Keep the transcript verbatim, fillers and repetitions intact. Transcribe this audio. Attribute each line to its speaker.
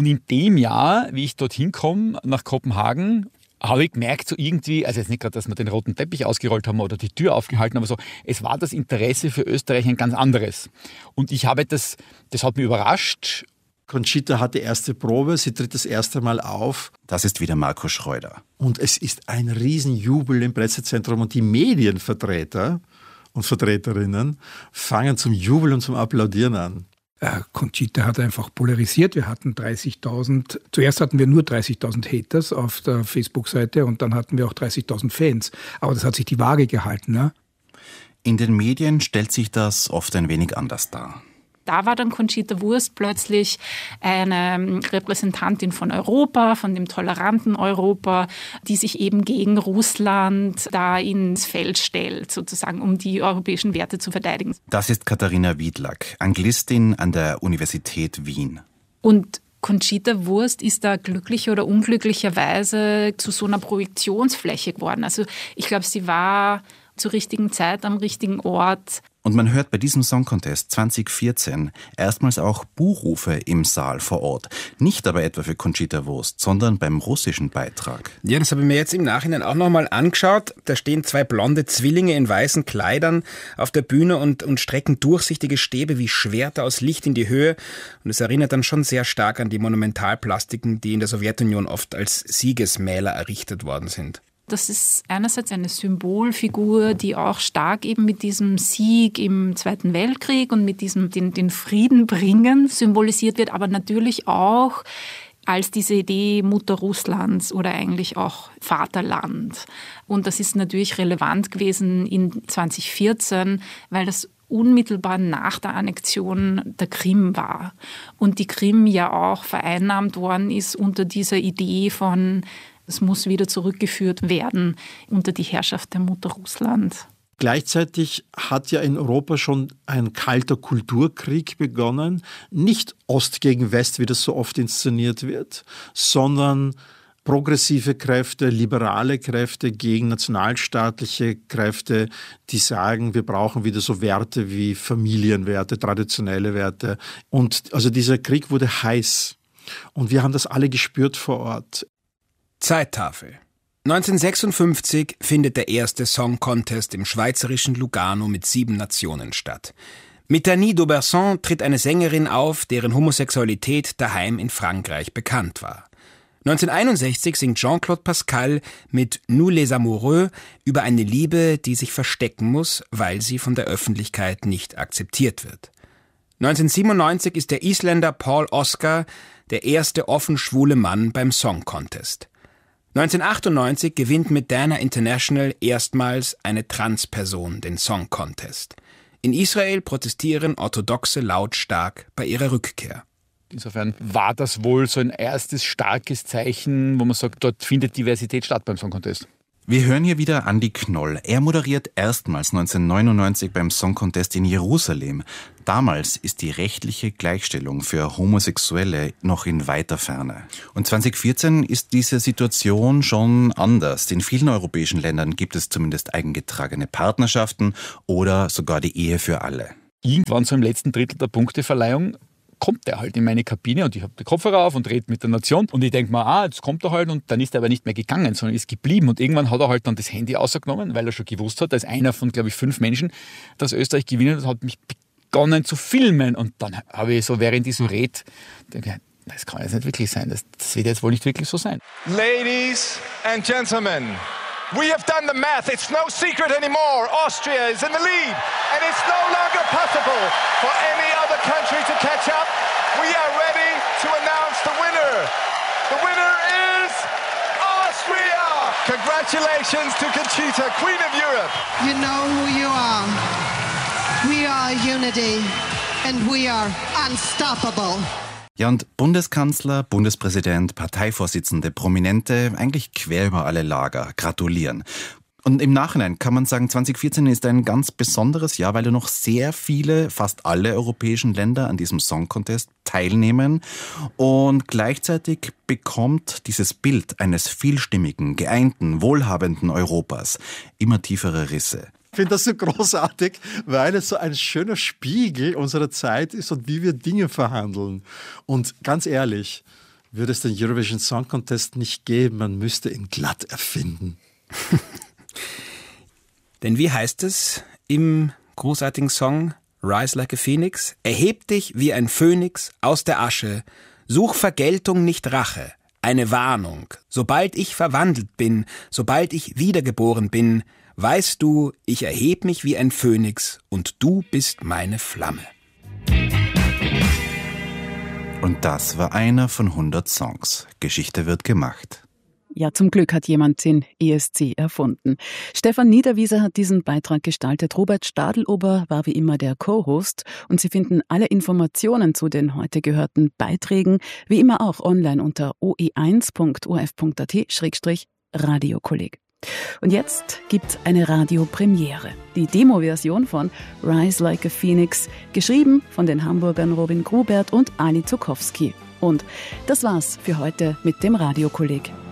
Speaker 1: Und in dem Jahr, wie ich dorthin komme, nach Kopenhagen, habe ich gemerkt, so irgendwie, also jetzt nicht gerade, dass wir den roten Teppich ausgerollt haben oder die Tür aufgehalten, aber so, es war das Interesse für Österreich ein ganz anderes. Und ich habe das, das hat mich überrascht.
Speaker 2: Conchita hat die erste Probe, sie tritt das erste Mal auf.
Speaker 3: Das ist wieder Markus Schreuder.
Speaker 2: Und es ist ein Riesenjubel im Pressezentrum und die Medienvertreter und Vertreterinnen fangen zum Jubeln und zum Applaudieren an.
Speaker 4: Conchita hat einfach polarisiert. Wir hatten dreißigtausend, zuerst hatten wir nur dreißigtausend Haters auf der Facebook-Seite und dann hatten wir auch dreißigtausend Fans. Aber das hat sich die Waage gehalten. Ne?
Speaker 3: In den Medien stellt sich das oft ein wenig anders dar.
Speaker 5: Da war dann Conchita Wurst plötzlich eine Repräsentantin von Europa, von dem toleranten Europa, die sich eben gegen Russland da ins Feld stellt, sozusagen, um die europäischen Werte zu verteidigen.
Speaker 3: Das ist Katharina Wiedlack, Anglistin an der Universität Wien.
Speaker 5: Und Conchita Wurst ist da glücklicher oder unglücklicherweise zu so einer Projektionsfläche geworden. Also ich glaube, sie war zur richtigen Zeit am richtigen Ort.
Speaker 3: Und man hört bei diesem Song Contest zwanzig vierzehn erstmals auch Buhrufe im Saal vor Ort. Nicht aber etwa für Conchita Wurst, sondern beim russischen Beitrag.
Speaker 6: Ja, das habe ich mir jetzt im Nachhinein auch nochmal angeschaut. Da stehen zwei blonde Zwillinge in weißen Kleidern auf der Bühne und, und strecken durchsichtige Stäbe wie Schwerter aus Licht in die Höhe. Und es erinnert dann schon sehr stark an die Monumentalplastiken, die in der Sowjetunion oft als Siegesmäler errichtet worden sind.
Speaker 5: Das ist einerseits eine Symbolfigur, die auch stark eben mit diesem Sieg im Zweiten Weltkrieg und mit diesem den, den Frieden bringen symbolisiert wird, aber natürlich auch als diese Idee Mutter Russlands oder eigentlich auch Vaterland. Und das ist natürlich relevant gewesen in zwanzig vierzehn, weil das unmittelbar nach der Annexion der Krim war. Und die Krim ja auch vereinnahmt worden ist unter dieser Idee von, es muss wieder zurückgeführt werden unter die Herrschaft der Mutter Russland.
Speaker 2: Gleichzeitig hat ja in Europa schon ein kalter Kulturkrieg begonnen. Nicht Ost gegen West, wie das so oft inszeniert wird, sondern progressive Kräfte, liberale Kräfte gegen nationalstaatliche Kräfte, die sagen, wir brauchen wieder so Werte wie Familienwerte, traditionelle Werte. Und also dieser Krieg wurde heiß. Und wir haben das alle gespürt vor Ort.
Speaker 6: Zeittafel. neunzehnhundertsechsundfünfzig findet der erste Song Contest im schweizerischen Lugano mit sieben Nationen statt. Mit Dany d'Auberson tritt eine Sängerin auf, deren Homosexualität daheim in Frankreich bekannt war. neunzehnhunderteinundsechzig singt Jean-Claude Pascal mit Nous les Amoureux über eine Liebe, die sich verstecken muss, weil sie von der Öffentlichkeit nicht akzeptiert wird. neunzehnhundertsiebenundneunzig ist der Isländer Paul Oscar der erste offen schwule Mann beim Song Contest. neunzehnhundertachtundneunzig gewinnt mit Dana International erstmals eine Transperson den Song Contest. In Israel protestieren Orthodoxe lautstark bei ihrer Rückkehr.
Speaker 1: Insofern war das wohl so ein erstes starkes Zeichen, wo man sagt, dort findet Diversität statt beim Song Contest.
Speaker 3: Wir hören hier wieder Andi Knoll. Er moderiert erstmals neunzehnhundertneunundneunzig beim Song Contest in Jerusalem. Damals ist die rechtliche Gleichstellung für Homosexuelle noch in weiter Ferne. Und zwanzig vierzehn ist diese Situation schon anders. In vielen europäischen Ländern gibt es zumindest eingetragene Partnerschaften oder sogar die Ehe für alle.
Speaker 1: Irgendwann so im letzten Drittel der Punkteverleihung kommt er halt in meine Kabine und ich habe den Kopfhörer auf und rede mit der Nation und ich denke mir, ah, jetzt kommt er halt und dann ist er aber nicht mehr gegangen, sondern ist geblieben und irgendwann hat er halt dann das Handy rausgenommen, weil er schon gewusst hat, als einer von, glaube ich, fünf Menschen, dass Österreich gewinnen hat, hat mich begonnen zu filmen und dann habe ich so während ich so rede, denke, das kann jetzt nicht wirklich sein, das, das wird jetzt wohl nicht wirklich so sein.
Speaker 7: Ladies and Gentlemen, we have done the math. It's no secret anymore. Austria is in the lead, and it's no longer possible for any other country to catch up. We are ready to announce the winner. The winner is Austria. Congratulations to Conchita, Queen of Europe.
Speaker 8: You know who you are. We are unity, and we are unstoppable.
Speaker 3: Ja, und Bundeskanzler, Bundespräsident, Parteivorsitzende, Prominente, eigentlich quer über alle Lager, gratulieren. Und im Nachhinein kann man sagen, zwanzig vierzehn ist ein ganz besonderes Jahr, weil da noch sehr viele, fast alle europäischen Länder an diesem Song Contest teilnehmen. Und gleichzeitig bekommt dieses Bild eines vielstimmigen, geeinten, wohlhabenden Europas immer tiefere Risse.
Speaker 2: Ich finde das so großartig, weil es so ein schöner Spiegel unserer Zeit ist und wie wir Dinge verhandeln. Und ganz ehrlich, würde es den Eurovision Song Contest nicht geben. Man müsste ihn glatt erfinden.
Speaker 6: Denn wie heißt es im großartigen Song Rise Like a Phoenix? Erheb dich wie ein Phönix aus der Asche, such Vergeltung, nicht Rache, eine Warnung. Sobald ich verwandelt bin, sobald ich wiedergeboren bin, weißt du, ich erheb mich wie ein Phönix und du bist meine Flamme.
Speaker 3: Und das war einer von hundert Songs. Geschichte wird gemacht.
Speaker 9: Ja, zum Glück hat jemand den E S C erfunden. Stefan Niederwieser hat diesen Beitrag gestaltet. Robert Stadelober war wie immer der Co-Host. Und Sie finden alle Informationen zu den heute gehörten Beiträgen wie immer auch online unter o e eins punkt o r f punkt a t slash radiokolleg. Und jetzt gibt's eine Radiopremiere. Die Demo-Version von Rise Like a Phoenix, geschrieben von den Hamburgern Robin Grubert und Ali Zukowski. Und das war's für heute mit dem Radiokolleg.